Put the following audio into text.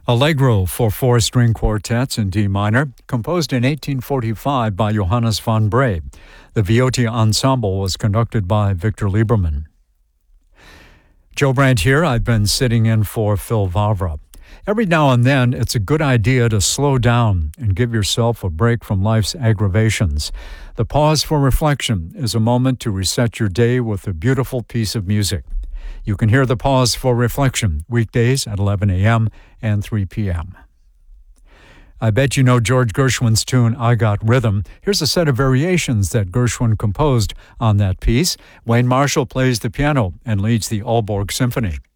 Allegro for four-string quartets in D minor, composed in 1845 by Johannes von Brey. The Viotti Ensemble was conducted by Victor Lieberman. Joe Brandt here. I've been sitting in for Phil Vavra. Every now and then, it's a good idea to slow down and give yourself a break from life's aggravations. The pause for reflection is a moment to reset your day with a beautiful piece of music. You can hear the Pause for Reflection weekdays at 11 a.m. and 3 p.m. I bet you know George Gershwin's tune, I Got Rhythm. Here's a set of variations that Gershwin composed on that piece. Wayne Marshall plays the piano and leads the Aalborg Symphony.